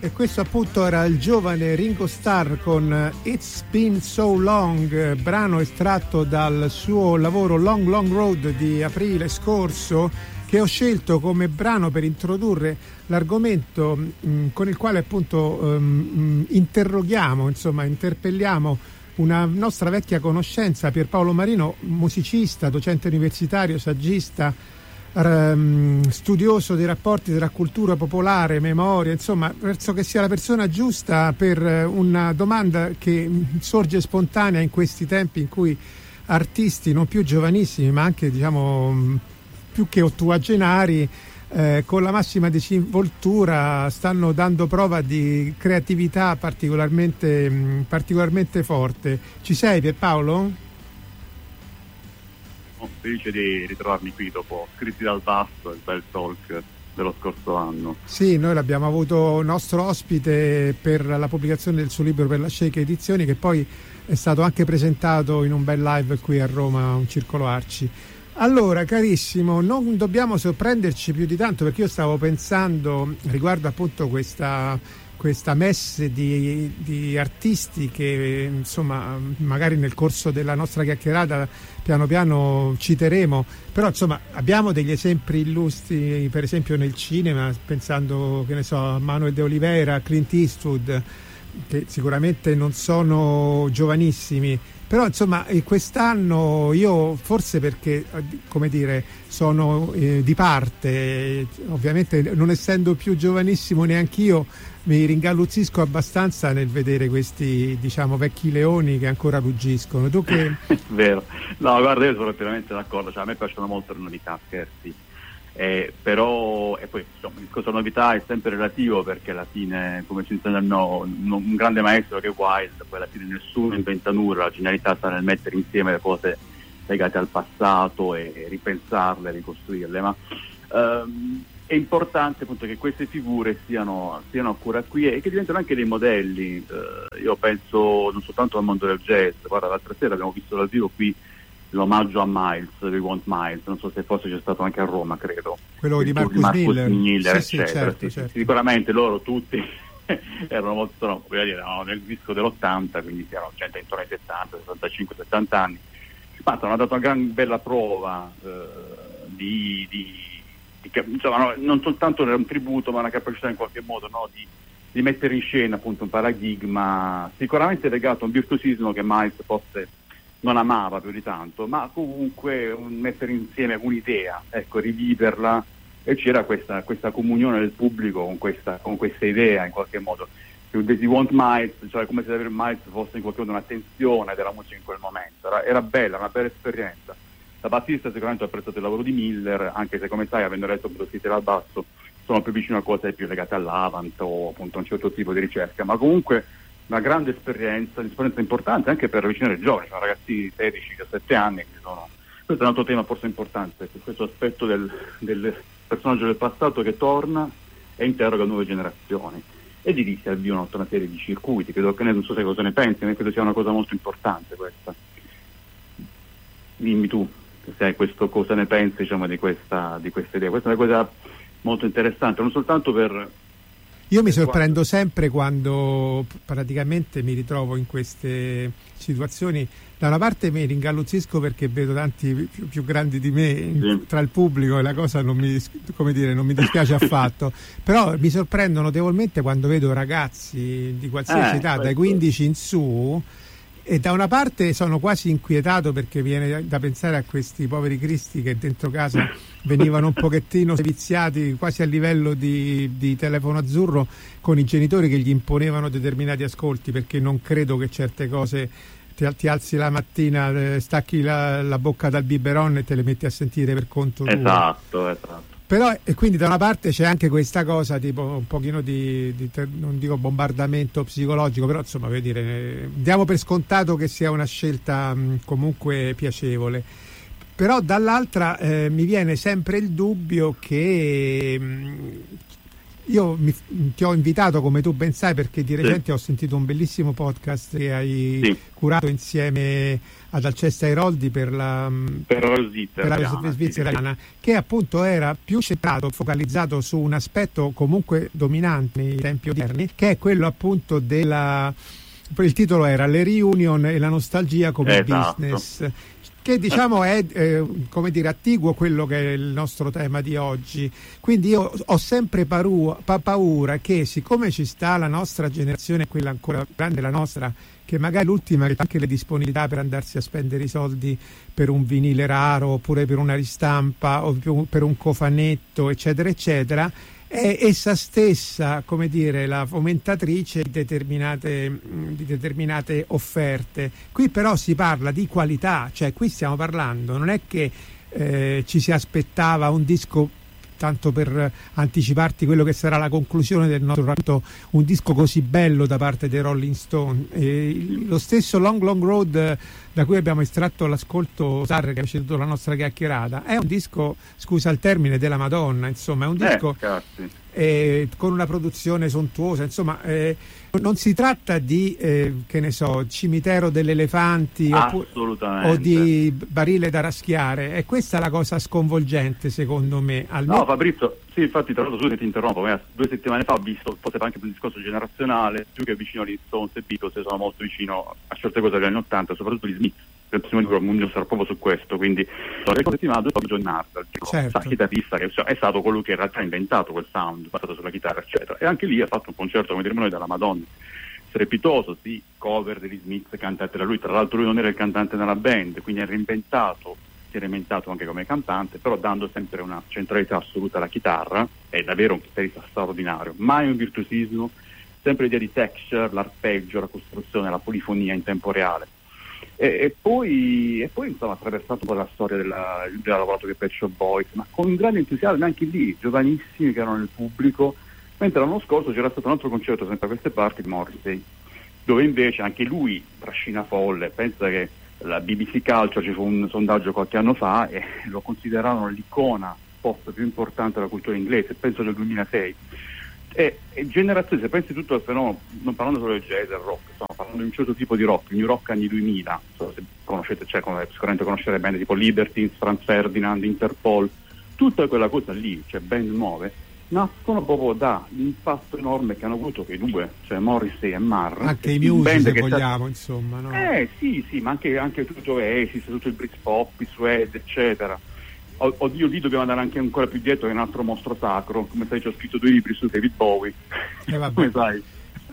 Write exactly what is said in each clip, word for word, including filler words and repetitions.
E questo appunto era il giovane Ringo Starr con It's Been So Long, brano estratto dal suo lavoro Long Long Road di aprile scorso, che ho scelto come brano per introdurre l'argomento mh, con il quale appunto um, interroghiamo, insomma interpelliamo una nostra vecchia conoscenza, Pierpaolo Marino, musicista, docente universitario, saggista, studioso dei rapporti tra cultura popolare, memoria, insomma penso che sia la persona giusta per una domanda che sorge spontanea in questi tempi in cui artisti non più giovanissimi ma anche diciamo più che ottuagenari eh, con la massima disinvoltura stanno dando prova di creatività particolarmente, particolarmente forte. Ci sei, Pierpaolo? Felice di ritrovarmi qui dopo Scritti dal Basso, il bel talk dello scorso anno. Sì, noi l'abbiamo avuto nostro ospite per la pubblicazione del suo libro per la Shake Edizioni, che poi è stato anche presentato in un bel live qui a Roma, un Circolo Arci. Allora, carissimo, non dobbiamo sorprenderci più di tanto, perché io stavo pensando riguardo appunto questa questa messe di, di artisti che insomma magari nel corso della nostra chiacchierata piano piano citeremo, però insomma abbiamo degli esempi illustri per esempio nel cinema, pensando che ne so a Manuel de Oliveira, Clint Eastwood, che sicuramente non sono giovanissimi, però insomma quest'anno io forse perché come dire sono eh, di parte, ovviamente non essendo più giovanissimo neanch'io mi ringalluzzisco abbastanza nel vedere questi diciamo vecchi leoni che ancora ruggiscono. Tu che... Vero, no guarda, io sono pienamente d'accordo, cioè a me piacciono molto le novità, scherzi, eh, però e poi insomma, il discorso novità è sempre relativo, perché alla fine come ci insegnano un grande maestro che è Wilde, poi alla fine nessuno inventa nulla, la genialità sta nel mettere insieme le cose legate al passato e ripensarle, ricostruirle, ma um, è importante appunto che queste figure siano, siano ancora qui e che diventano anche dei modelli. Eh, io penso non soltanto al mondo del jazz, guarda l'altra sera abbiamo visto dal vivo qui l'omaggio a Miles, We Want Miles, non so se forse c'è stato anche a Roma, credo. Quello di Marcus, di Marcus Miller, Miller sì, eccetera. Sì, certo, sì, certo. Sicuramente loro tutti erano molto, no, voglio dire, erano nel disco dell'ottanta, quindi erano gente intorno ai settanta, sessantacinque, settanta anni, ma hanno dato una gran bella prova eh, di... di insomma no, non soltanto era un tributo ma una capacità in qualche modo no, di, di mettere in scena appunto un paradigma sicuramente legato a un virtuosismo che Miles forse non amava più di tanto, ma comunque un mettere insieme un'idea, ecco, riviverla, e c'era questa, questa comunione del pubblico con questa, con questa idea in qualche modo. You Want Miles, cioè come se Miles fosse in qualche modo una tensione della musica in quel momento, era, era bella, una bella esperienza. Da bassista sicuramente ho apprezzato il lavoro di Miller, anche se come sai, avendo letto Scritti dal Basso, sono più vicino a cose più legate all'Avant o appunto a un certo tipo di ricerca, ma comunque una grande esperienza, un'esperienza importante anche per avvicinare i giovani, cioè ragazzi di sedici diciassette anni, che sono... questo è un altro tema forse importante, questo aspetto del, del personaggio del passato che torna e interroga nuove generazioni, e di lì si avviano tutta una serie di circuiti, credo che ne, non so se cosa ne pensi, ma credo sia una cosa molto importante questa. Dimmi tu se questo cosa ne pensi, diciamo, di questa di questa idea. Questa è una cosa molto interessante, non soltanto per... Io mi sorprendo sempre quando praticamente mi ritrovo in queste situazioni. Da una parte mi ringalluzzisco perché vedo tanti più, più grandi di me sì. tra il pubblico, e la cosa non mi, come dire, non mi dispiace affatto, però mi sorprendo notevolmente quando vedo ragazzi di qualsiasi eh, età, questo. dai quindici in su. E da una parte sono quasi inquietato perché viene da pensare a questi poveri cristi che dentro casa venivano un pochettino seviziati quasi a livello di, di telefono azzurro, con i genitori che gli imponevano determinati ascolti, perché non credo che certe cose ti, ti alzi la mattina, stacchi la, la bocca dal biberon e te le metti a sentire per conto tuo. Esatto, esatto. Però, e quindi da una parte c'è anche questa cosa tipo un pochino di, di non dico bombardamento psicologico, però insomma voglio dire, diamo per scontato che sia una scelta mh, comunque piacevole. Però dall'altra eh, mi viene sempre il dubbio che mh, io mi, ti ho invitato, come tu ben sai, perché di recente sì. ho sentito un bellissimo podcast che hai sì. curato insieme ad Alcesta Airoldi per la per la Svizzera, per la Svizzera italiana, che appunto era più centrato, focalizzato su un aspetto comunque dominante nei tempi odierni, che è quello appunto della, il titolo era Le reunion e la nostalgia come esatto. business, che diciamo è eh, come dire attiguo quello che è il nostro tema di oggi. Quindi io ho sempre paru- pa- paura che, siccome ci sta la nostra generazione, quella ancora grande, la nostra, che magari l'ultima che ha anche le disponibilità per andarsi a spendere i soldi per un vinile raro oppure per una ristampa o per un cofanetto eccetera eccetera, è essa stessa, come dire, la fomentatrice di determinate, di determinate offerte. Qui però si parla di qualità, cioè qui stiamo parlando, non è che eh, ci si aspettava un disco, tanto per anticiparti quello che sarà la conclusione del nostro racconto, un disco così bello da parte dei Rolling Stone. E lo stesso Long Long Road, da cui abbiamo estratto l'ascolto Sarre, che ha preceduto la nostra chiacchierata, è un disco, scusa il termine, della Madonna, insomma, è un disco eh, eh, con una produzione sontuosa, insomma, eh, non si tratta di eh, che ne so, cimitero degli elefanti oppure, o di barile da raschiare. E questa è la cosa sconvolgente, secondo me. Almeno... No, Fabrizio, sì, infatti tra l'altro, scusa, ti interrompo, ma due settimane fa ho visto, forse anche per un discorso generazionale, più che vicino agli Stones e Beatles, sono molto vicino a certe cose degli anni ottanta, soprattutto gli Smith. Il prossimo libro mi sarà proprio su questo, quindi la settimana dopo John Marshall, certo. chitarrista che è stato colui che in realtà ha inventato quel sound basato sulla chitarra eccetera, e anche lì ha fatto un concerto, come diremo noi, dalla Madonna, strepitoso, sì, cover degli Smith cantate da lui, tra l'altro lui non era il cantante della band, quindi ha reinventato, si è reinventato anche come cantante, però dando sempre una centralità assoluta alla chitarra. È davvero un chitarrista straordinario, mai un virtuosismo, sempre l'idea di texture, l'arpeggio, la costruzione, la polifonia in tempo reale. E, e poi e poi insomma ha attraversato un po' la storia della, della lavorato che Pet Shop Boys, ma con un grande entusiasmo anche lì, giovanissimi che erano nel pubblico, mentre l'anno scorso c'era stato un altro concerto sempre a queste parti di Morrissey, dove invece anche lui trascina folle. Pensa che la B B C Culture, ci fu un sondaggio qualche anno fa e lo considerarono l'icona pop più importante della cultura inglese, penso nel duemilasei. E, e generazioni, se pensi tutto al fenomeno, non parlando solo del jazz, del rock, stiamo parlando di un certo tipo di rock, il new rock anni duemila, so se conoscete, cioè sicuramente conoscere band tipo Libertines, Franz Ferdinand, Interpol, tutta quella cosa lì, cioè band nuove, nascono proprio dall'impatto enorme che hanno avuto quei due, cioè Morrissey e Marr, anche i Muse, se vogliamo, insomma, no? Eh sì, sì, ma anche, anche tutto Oasis, tutto il Britpop, i Suede, eccetera. Oddio, lì dobbiamo andare anche ancora più dietro, che è un altro mostro sacro, come sai, ci ho scritto due libri su David Bowie, eh, vabbè. come sai.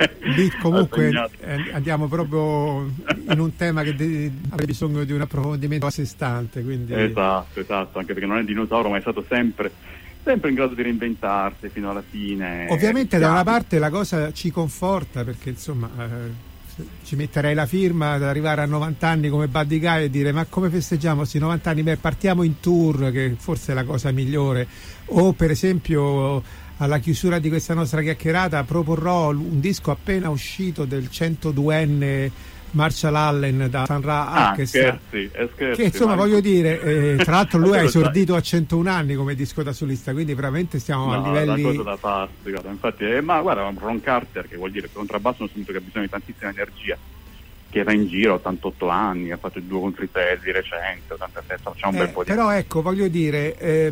Lì comunque eh, andiamo proprio in un tema che de- avrebbe bisogno di un approfondimento a sé stante, quindi... Esatto, esatto, anche perché non è dinosauro, ma è stato sempre sempre in grado di reinventarsi fino alla fine. Ovviamente da una parte la cosa ci conforta, perché insomma eh, ci metterei la firma ad arrivare a novanta anni come Buddy Guy e dire: ma come festeggiamo questi novanta anni? Beh, partiamo in tour, che forse è la cosa migliore. O per esempio alla chiusura di questa nostra chiacchierata proporrò un disco appena uscito del centoduenne Marshall Allen da Sun Ra ah, Orchestra, scherzi, eh, scherzi, che insomma Marco. voglio dire, eh, tra l'altro lui ha esordito a centouno anni come disco da solista, quindi veramente stiamo no, a livelli... una cosa da pazzi, infatti, eh, ma guarda, Ron Carter, che vuol dire che contrabbasso non sento che ha bisogno di tantissima energia, che va in giro a ottantotto anni, ha fatto due contro i Teddy recente, ottantasette, facciamo un eh, bel po' di... però ecco, voglio dire,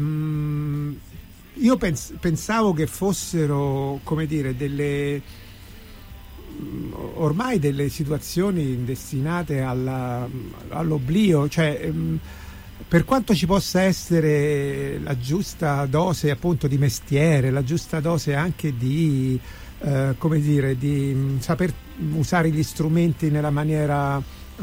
ehm, io pens- pensavo che fossero, come dire, delle... ormai delle situazioni destinate alla, all'oblio, cioè ehm, per quanto ci possa essere la giusta dose appunto di mestiere, la giusta dose anche di eh, come dire, di mh, saper usare gli strumenti nella maniera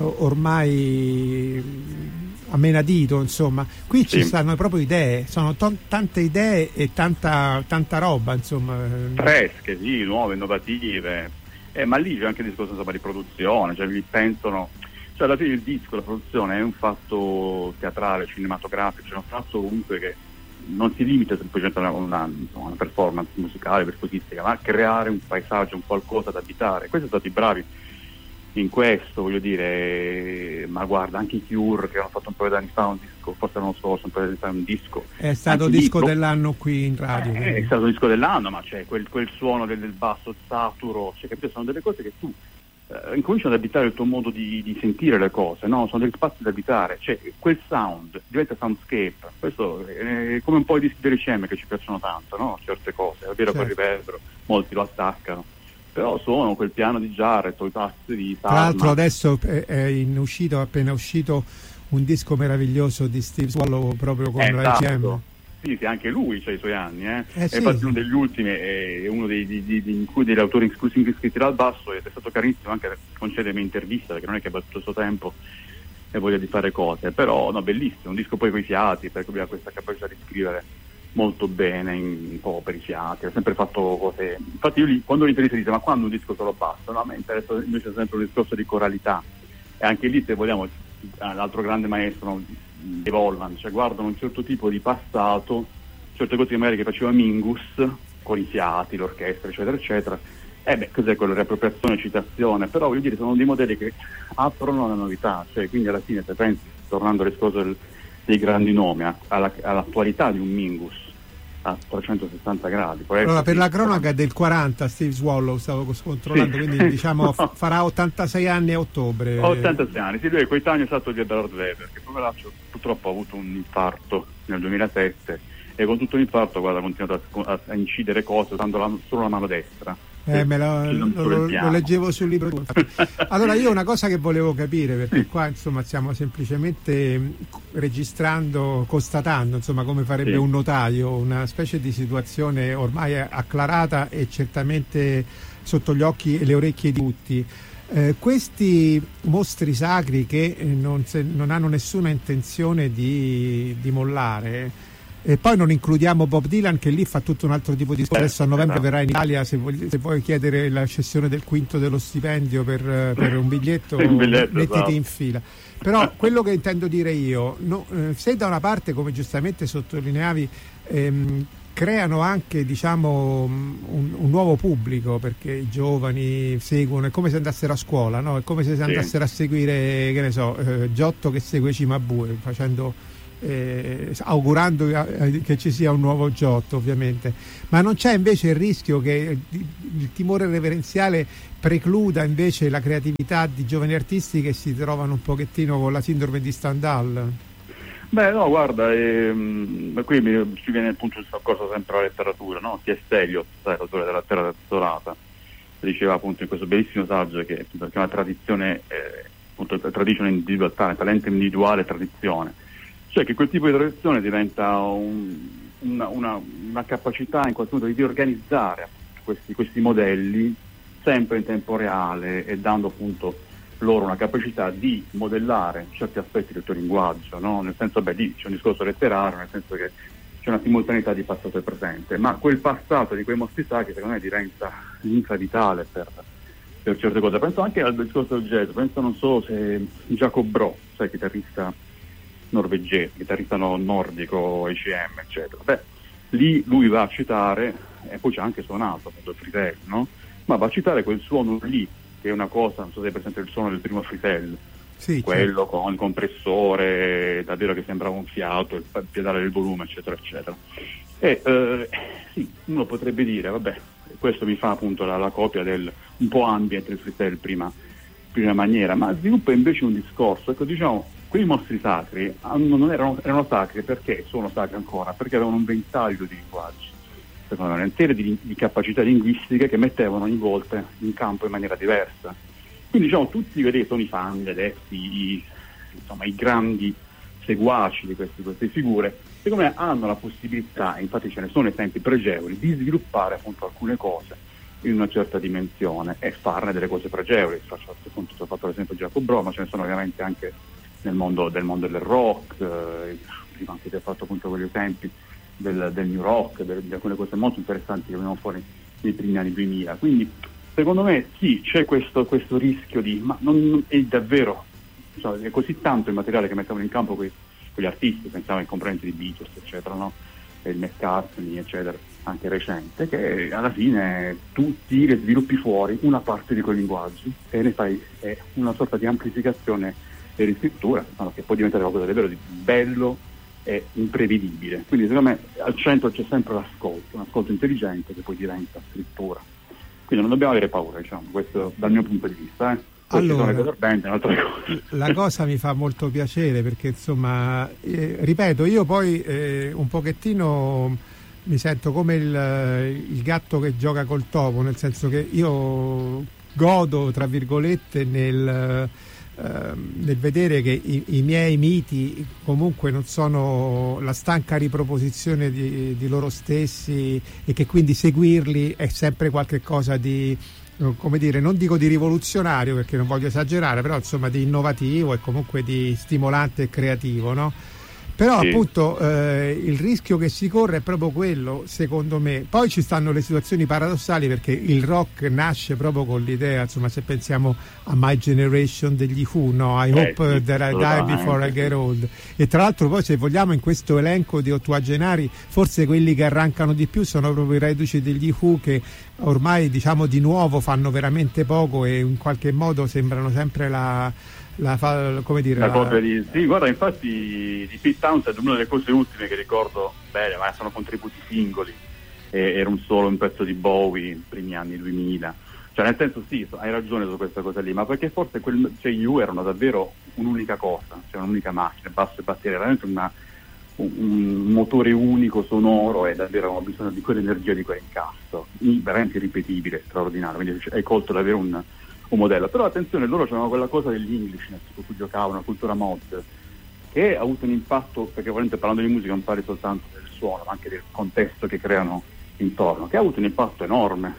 ormai a menadito, insomma, qui sì. Ci stanno proprio idee, sono to- tante idee e tanta, tanta roba, insomma, fresche, sì, nuove, innovative. Eh, ma lì c'è anche il discorso insomma, di produzione, cioè vi pensano, cioè alla fine il disco, la produzione è un fatto teatrale, cinematografico, cioè un fatto comunque che non si limita semplicemente a una, una, una performance musicale, virtuosistica, ma a creare un paesaggio, un qualcosa da abitare. Questi sono stati bravi in questo, voglio dire, ma guarda, anche i Cure che hanno fatto un paio di anni fa un disco, forse l'anno scorso un paio di anni fa un disco, è stato anche disco lì, dell'anno qui in radio, eh, è stato disco dell'anno, ma c'è quel, quel suono del, del basso saturo, cioè, capito? Sono delle cose che tu eh, incominciano ad abitare il tuo modo di, di sentire le cose, no? Sono degli spazi da abitare, cioè quel sound diventa soundscape. Questo è come un po' i dischi dell'I C M che ci piacciono tanto, no? Certe cose, è vero, certo. Quel riverbero, molti lo attaccano, però sono quel piano di Jarrett o i passi di Tra l'altro adesso è, è in uscito, appena uscito un disco meraviglioso di Steve Swallow proprio con eh, la I C M. Esatto. Sì, sì, anche lui c'ha i suoi anni, eh. Eh, e sì. infatti uno degli ultimi è uno dei, di, di, di, in cui degli autori esclusivi iscritti dal basso, ed è stato carissimo anche concedermi intervista, perché non è che ha battuto il suo tempo e voglia di fare cose, però no, bellissimo, un disco poi coi fiati, perché lui ha questa capacità di scrivere molto bene, in, un po' per i fiati, ha sempre fatto cose, infatti io lì, quando l'intervista dice ma quando un disco solo basso, no, a me interessa invece sempre un discorso di coralità, e anche lì se vogliamo l'altro grande maestro, no, di Volland, cioè guardano un certo tipo di passato, certe cose che magari che faceva Mingus con i fiati, l'orchestra eccetera eccetera, eh beh, cos'è quello? Riappropriazione, citazione, però voglio dire sono dei modelli che aprono la novità, cioè quindi alla fine se pensi, tornando al discorso del, dei grandi nomi, alla, all'attualità di un Mingus a trecentosessanta gradi. Allora, per la cronaca del quaranta Steve Swallow, stavo controllando, sì. Quindi diciamo no. farà ottantasei anni a ottobre. ottantasei anni, sì, lui è coetaneo esatto di Edward Weber, che purtroppo ha avuto un infarto nel duemilasette e con tutto l'infarto guarda, ha continuato a, a incidere cose usando la, solo la mano destra. Eh, me lo, lo, lo, lo leggevo sul libro. Allora io una cosa che volevo capire, perché qua insomma stiamo semplicemente registrando, constatando insomma come farebbe sì. un notaio, una specie di situazione ormai acclarata e certamente sotto gli occhi e le orecchie di tutti. Eh, questi mostri sacri che non, se, non hanno nessuna intenzione di, di mollare. E poi non includiamo Bob Dylan, che lì fa tutto un altro tipo di discorso. Adesso a novembre verrà in Italia, se vuoi, se vuoi chiedere la cessione del quinto dello stipendio per, per un biglietto, un biglietto mettiti esatto. in fila. Però quello che intendo dire io, no, eh, se da una parte, come giustamente sottolineavi, ehm, creano anche diciamo un, un nuovo pubblico, perché i giovani seguono, è come se andassero a scuola, no? È come se andassero sì. a seguire, che ne so, eh, Giotto che segue Cimabue, facendo Eh, augurando che ci sia un nuovo Giotto ovviamente, ma non c'è invece il rischio che il timore reverenziale precluda invece la creatività di giovani artisti che si trovano un pochettino con la sindrome di Stendhal? Beh no, guarda, ehm, qui mi, ci viene appunto il soccorso sempre alla letteratura, no? T S. Eliot, sai, l'autore della Terra Desolata, diceva appunto in questo bellissimo saggio che appunto, è una tradizione, eh, appunto tradizione individuale, talento individuale e tradizione. Cioè che quel tipo di tradizione diventa un, una, una, una capacità in qualche modo di organizzare questi, questi modelli sempre in tempo reale e dando appunto loro una capacità di modellare certi aspetti del tuo linguaggio, no? Nel senso, beh, lì c'è un discorso letterario, nel senso che c'è una simultaneità di passato e presente, ma quel passato di quei mostri sacri secondo me diventa linfa vitale per, per certe cose. Penso anche al discorso del jazz, penso non so se Jacob Bro, sai, chitarrista norvegese, chitarrista nordico, E C M eccetera, beh lì lui va a citare, e poi c'è anche suonato appunto il fritel, no? Ma va a citare quel suono lì, che è una cosa, non so se è presente il suono del primo fritel, sì, quello certo. con il compressore davvero che sembrava un fiato, il pedale del volume eccetera eccetera, e eh, sì, uno potrebbe dire vabbè, questo mi fa appunto la, la copia del un po' ambient del fritel prima, prima maniera, ma sviluppa invece un discorso, ecco, diciamo quei mostri sacri non erano, erano sacri perché sono sacri ancora, perché avevano un ventaglio di linguaggi, secondo me, intere di, di capacità linguistiche che mettevano ogni volta in campo in maniera diversa. Quindi diciamo tutti vedete sono i fan, gli adepti, i, insomma i grandi seguaci di queste, queste figure, secondo me hanno la possibilità, infatti ce ne sono esempi pregevoli, di sviluppare appunto alcune cose in una certa dimensione e farne delle cose pregevoli. Faccio appunto, ho fatto l'esempio di Jacob Bro, ma ce ne sono ovviamente anche nel mondo del mondo del rock, eh, prima anche ti ho fatto appunto quegli esempi del, del new rock, del, di alcune cose molto interessanti che venivano fuori nei primi anni duemila. Quindi secondo me sì, c'è questo, questo rischio di, ma non, non è davvero, cioè, è così tanto il materiale che mettevano in campo quei, quegli artisti, pensavo ai componenti di Beatles eccetera, no? E il McCartney eccetera, anche recente, che alla fine tu tiri e sviluppi fuori una parte di quei linguaggi e ne fai eh, una sorta di amplificazione e riscrittura, no, che può diventare qualcosa davvero di bello e imprevedibile. Quindi secondo me al centro c'è sempre l'ascolto, un ascolto intelligente che poi diventa scrittura. Quindi non dobbiamo avere paura, diciamo, questo dal mio punto di vista. Eh. Allora, band, cosa. La cosa mi fa molto piacere perché insomma, eh, ripeto, io poi eh, un pochettino mi sento come il, il gatto che gioca col topo, nel senso che io godo, tra virgolette, nel, eh, nel vedere che i, i miei miti comunque non sono la stanca riproposizione di, di loro stessi e che quindi seguirli è sempre qualche cosa di, come dire, non dico di rivoluzionario perché non voglio esagerare, però insomma di innovativo e comunque di stimolante e creativo, no? Però sì. appunto eh, il rischio che si corre è proprio quello, secondo me. Poi ci stanno le situazioni paradossali perché il rock nasce proprio con l'idea, insomma, se pensiamo a My Generation degli Who, no? I eh, hope sì, that I die before I get old. E tra l'altro poi, se vogliamo, in questo elenco di ottuagenari forse quelli che arrancano di più sono proprio i reduci degli Who, che ormai, diciamo, di nuovo fanno veramente poco e in qualche modo sembrano sempre la... La, come dire, la la... copia di sì, guarda, infatti di Pete Townshend, una delle cose ultime che ricordo bene, ma sono contributi singoli, e, era un solo un pezzo di Bowie, primi anni duemila, cioè nel senso sì, hai ragione su questa cosa lì, ma perché forse quel, cioè, gli U erano davvero un'unica cosa, cioè un'unica macchina, basso e batteria, veramente una, un, un motore unico, sonoro, e davvero avevamo bisogno di quell'energia, di quell'incasso, veramente irripetibile, straordinario, quindi hai colto davvero un un modello. Però attenzione, loro c'erano quella cosa dell'Englishness su cui giocavano, la cultura mod, che ha avuto un impatto, perché ovviamente parlando di musica non parli soltanto del suono, ma anche del contesto che creano intorno, che ha avuto un impatto enorme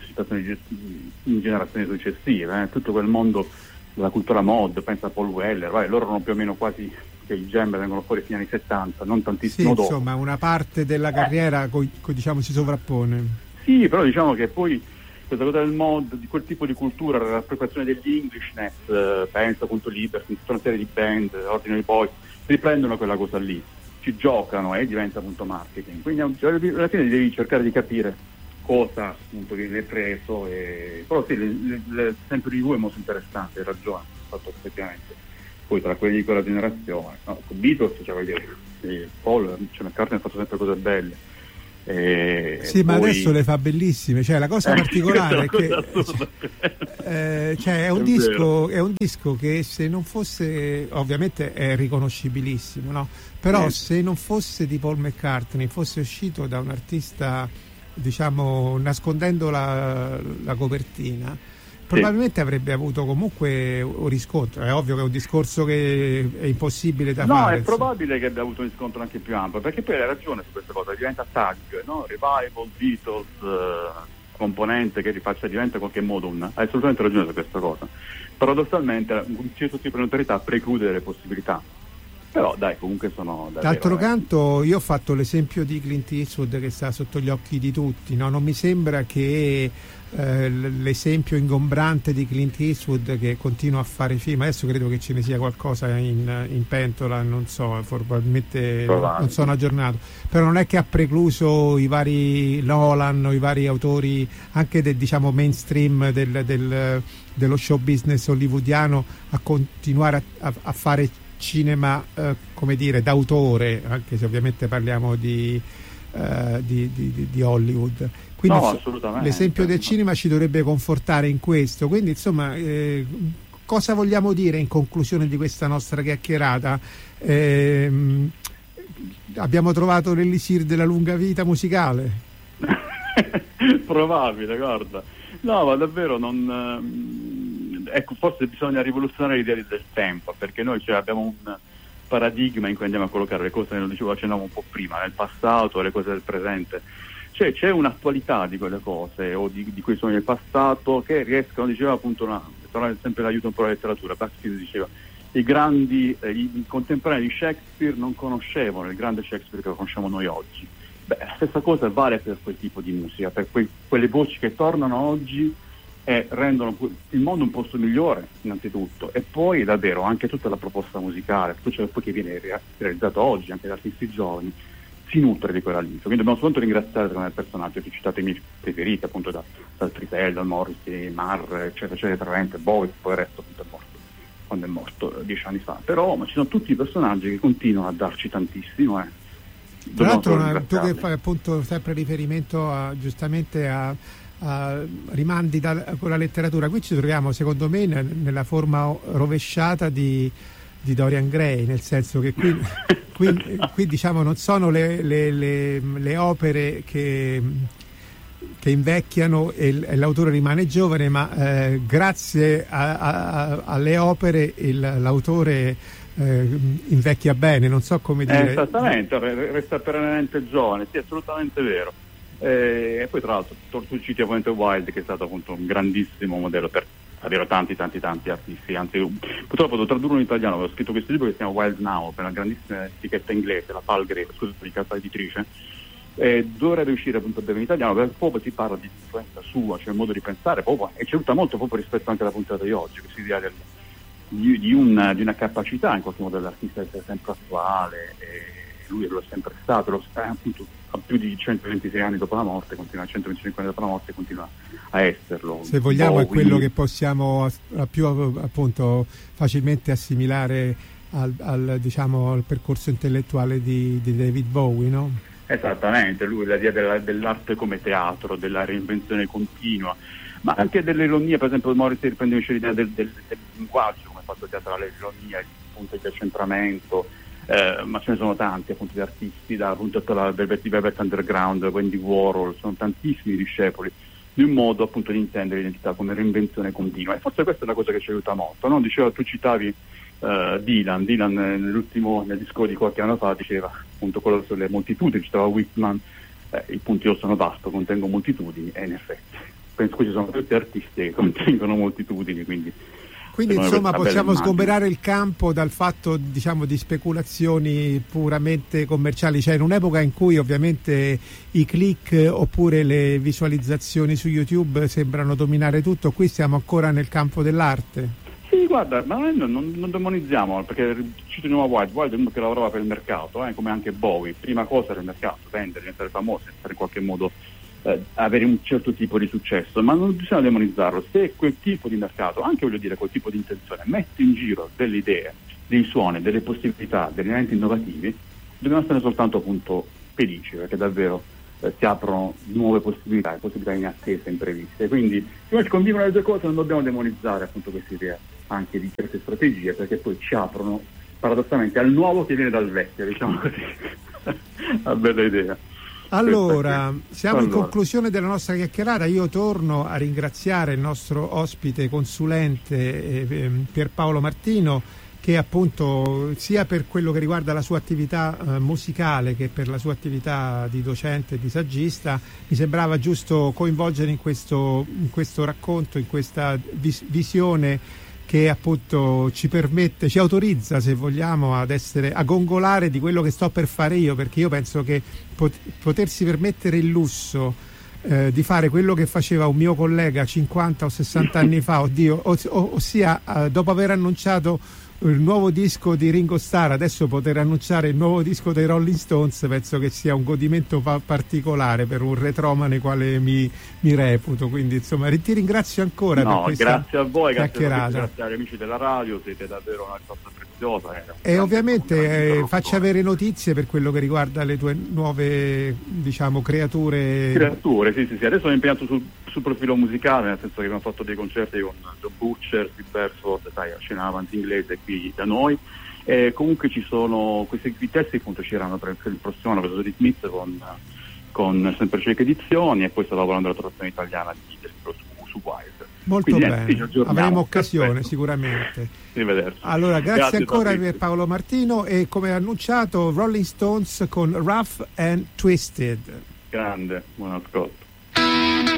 in generazioni successive, eh. Tutto quel mondo della cultura mod, pensa a Paul Weller, vai, loro erano più o meno quasi, che i Jam vengono fuori fino agli anni settanta, non tantissimo sì, dopo. Insomma, una parte della carriera eh. co, co, diciamo si sovrappone. Sì, però diciamo che poi questa cosa del mod, di quel tipo di cultura, l'appropriazione degli Englishness, eh, penso appunto Liberty, tutta una serie di band, Ordinary Boys, riprendono quella cosa lì, ci giocano e diventa appunto marketing. Quindi alla fine devi cercare di capire cosa appunto viene preso, e... però sì, l'esempio di voi è molto interessante, hai ragione, fatto effettivamente. Poi tra quelli di quella generazione, no, con Beatles, cioè voglio dire, sì, Paul, cioè McCartney ha fatto sempre cose belle. E sì, ma poi... adesso le fa bellissime, cioè la cosa particolare è che eh, cioè, è un è disco è un disco che se non fosse, ovviamente è riconoscibilissimo, no? Però eh. se non fosse di Paul McCartney, fosse uscito da un artista, diciamo, nascondendo la, la copertina, probabilmente sì. avrebbe avuto comunque un riscontro. È ovvio che è un discorso che è impossibile da no, fare. No, è probabile che abbia avuto un riscontro anche più ampio, perché poi hai ragione su questa cosa, diventa tag, no? Revival, Beatles, uh, componente che rifaccia, diventa in qualche modo un... Hai assolutamente ragione su questa cosa. Paradossalmente un certo tipo di notorietà preclude le possibilità. Però dai, comunque sono davvero, d'altro eh. canto io ho fatto l'esempio di Clint Eastwood che sta sotto gli occhi di tutti, no? Non mi sembra che eh, l'esempio ingombrante di Clint Eastwood, che continua a fare film, adesso credo che ce ne sia qualcosa in, in pentola, non so, probabilmente Probabile. non sono aggiornato, però non è che ha precluso i vari Nolan, i vari autori anche del, diciamo, mainstream del, del, dello show business hollywoodiano a continuare a, a, a fare cinema, eh, come dire, d'autore, anche se ovviamente parliamo di, eh, di, di, di Hollywood. Quindi no, assolutamente. L'esempio del cinema ci dovrebbe confortare in questo. Quindi insomma, eh, cosa vogliamo dire in conclusione di questa nostra chiacchierata? Eh, abbiamo trovato l'elisir della lunga vita musicale? Probabile, guarda. No, ma davvero non... Ecco, forse bisogna rivoluzionare l'idea del tempo, perché noi cioè, abbiamo un paradigma in cui andiamo a collocare le cose, lo dicevo, accennavo un po' prima, nel passato e le cose del presente. Cioè c'è un'attualità di quelle cose o di, di quei sogni del passato che riescono, diceva appunto, una, sempre l'aiuto un po' alla letteratura, Buzzfeed diceva, i grandi, eh, i contemporanei di Shakespeare non conoscevano il grande Shakespeare che lo conosciamo noi oggi. Beh, la stessa cosa vale per quel tipo di musica, per quei, quelle voci che tornano oggi e rendono il mondo un posto migliore innanzitutto, e poi davvero anche tutta la proposta musicale, tutto ciò che viene realizzato oggi anche da artisti giovani, si nutre di quella linfa. Quindi dobbiamo soltanto ringraziare come personaggio che citate i miei preferiti, appunto da, dal Trisell, dal Morrissey, Marr, eccetera, eccetera, Trent, Bowie, poi il resto appunto è morto quando è morto dieci anni fa. Però ma ci sono tutti i personaggi che continuano a darci tantissimo. Eh. Tra l'altro tu che fai appunto sempre riferimento a, giustamente a, a rimandi da, con la letteratura, qui ci troviamo secondo me nella forma rovesciata di, di Dorian Gray, nel senso che qui, qui, qui diciamo non sono le, le, le, le opere che, che invecchiano e l'autore rimane giovane, ma eh, grazie a, a, alle opere il, l'autore eh, invecchia bene, non so come dire. Eh, esattamente, resta perennemente giovane, sì, assolutamente vero. Eh, e poi tra l'altro tu citi ovviamente Wilde, che è stato appunto un grandissimo modello per avere tanti tanti tanti artisti, anzi purtroppo devo tradurlo in italiano, avevo scritto questo libro che si chiama Wild Now per una grandissima etichetta inglese, la Palgrave, scusa, di casa editrice, e dovrebbe uscire appunto bene in italiano, perché proprio si parla di influenza sua, cioè il modo di pensare proprio, e c'è aiuta molto proprio rispetto anche alla puntata di oggi, questa idea del, di, di, una, di una capacità in qualche modo dell'artista di essere sempre attuale, e lui lo è sempre stato, lo è appunto a più di centoventisei anni dopo la morte, continua a centoventicinque anni dopo la morte, continua a esserlo. Se vogliamo Bowie, è quello che possiamo più appunto facilmente assimilare al, al, diciamo, al percorso intellettuale di, di David Bowie, no? Esattamente, lui l'idea della, dell'arte come teatro, della reinvenzione continua, ma anche dell'ironia. Per esempio Morrissey riprende l'idea del, del, del linguaggio come fatto teatrale, l'ironia, il punto di accentramento. Eh, ma ce ne sono tanti appunto di artisti, da appunto la Velvet, Velvet Underground, Wendy Warhol, sono tantissimi discepoli di un modo appunto di intendere l'identità come reinvenzione continua, e forse questa è una cosa che ci aiuta molto, no? Diceva, tu citavi uh, Dylan, Dylan nell'ultimo nel disco di qualche anno fa diceva appunto quello sulle moltitudini, citava Whitman, eh, i punti io sono vasto, contengo moltitudini, e in effetti penso che ci sono tutti artisti che contengono moltitudini, quindi Quindi insomma possiamo sgomberare il campo dal fatto, diciamo, di speculazioni puramente commerciali, cioè in un'epoca in cui ovviamente i click oppure le visualizzazioni su YouTube sembrano dominare tutto, qui siamo ancora nel campo dell'arte. Sì, guarda, ma noi non, non demonizziamo, perché cito di nuovo Wilde, Wilde è uno che lavorava per il mercato, eh, come anche Bowie, prima cosa era il mercato, vendere, diventare famoso, essere in qualche modo Eh, avere un certo tipo di successo, ma non bisogna demonizzarlo. Se quel tipo di mercato, anche voglio dire quel tipo di intenzione, mette in giro delle idee, dei suoni, delle possibilità, degli elementi innovativi, dobbiamo essere soltanto appunto felici, perché davvero eh, si aprono nuove possibilità, possibilità inattese, impreviste. Quindi se ci convivono le due cose non dobbiamo demonizzare appunto questa idea anche di certe strategie, perché poi ci aprono paradossalmente al nuovo che viene dal vecchio, diciamo così. Una bella idea. Allora, siamo allora. in conclusione della nostra chiacchierata. Io torno a ringraziare il nostro ospite consulente eh, Pierpaolo Martino, che appunto sia per quello che riguarda la sua attività eh, musicale che per la sua attività di docente e di saggista mi sembrava giusto coinvolgere in questo, in questo racconto, in questa vis- visione che appunto ci permette, ci autorizza, se vogliamo, ad essere, a gongolare di quello che sto per fare io, perché io penso che pot- potersi permettere il lusso eh, di fare quello che faceva un mio collega cinquanta o sessanta anni fa, oddio, os- ossia eh, dopo aver annunciato il nuovo disco di Ringo Starr, adesso poter annunciare il nuovo disco dei Rolling Stones, penso che sia un godimento pa- particolare per un retromane quale mi, mi reputo. Quindi insomma ti ringrazio ancora no, per questa grazie a voi, grazie, a grazie agli amici della radio, siete davvero una risorsa preziosa. Eh. E ovviamente eh, facci avere notizie per quello che riguarda le tue nuove, diciamo, creature. Creature, sì sì sì, adesso sono impegnato sul, sul profilo musicale, nel senso che abbiamo fatto dei concerti con John Butcher, Steve Beresford, sai, a scena avanti inglese qui da noi, e comunque ci sono questi testi, appunto c'erano per il prossimo anno preso di Smith con, con sempre Cieche Edizioni, e poi sto lavorando alla traduzione italiana di, del libro su, su Wild. Molto Quindi, bene, eh, avremo occasione perfetto. Sicuramente. Arrivederci. Allora, grazie, grazie ancora per Paolo Martino, e come annunciato Rolling Stones con Rough and Twisted. Grande, buon ascolto.